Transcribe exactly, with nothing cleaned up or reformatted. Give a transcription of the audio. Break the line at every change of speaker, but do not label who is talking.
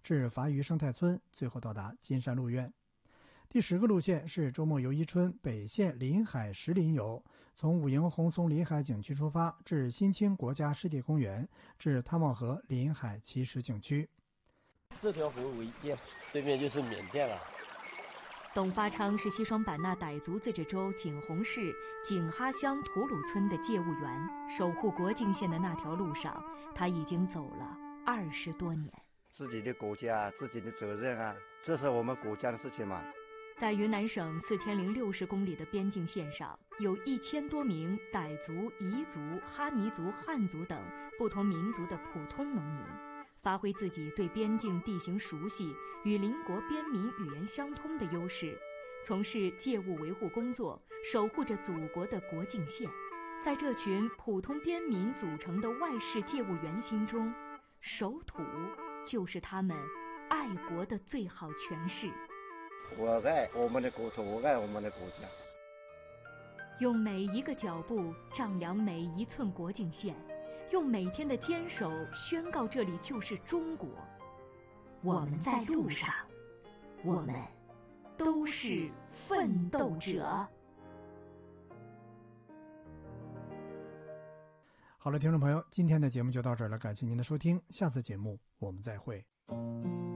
至法语生态村，最后到达金山路院。第十个路线是周末游伊春北线临海石林游，从五营红松临海景区出发，至新清国家湿地公园，至汤茂河临海奇石景区。
这条河违建，对面就是缅甸了。
董发昌是西双版纳傣族自治州景洪市景哈乡图鲁村的借务员，守护国境线的那条路上，他已经走了二十多年。
自己的国家，自己的责任啊，这是我们国家的事情嘛。
在云南省四千零六十公里的边境线上，有一千多名傣族、彝族、哈尼族、汉族等不同民族的普通农民，发挥自己对边境地形熟悉、与邻国边民语言相通的优势，从事借务维护工作，守护着祖国的国境线。在这群普通边民组成的外事借务员心中，守土就是他们爱国的最好诠释。
我爱我们的国土，我爱我们的国家。
用每一个脚步丈量每一寸国境线，用每天的坚守宣告这里就是中国。我们在路上，我们都是奋斗者。
好了，听众朋友，今天的节目就到这儿了，感谢您的收听，下次节目我们再会。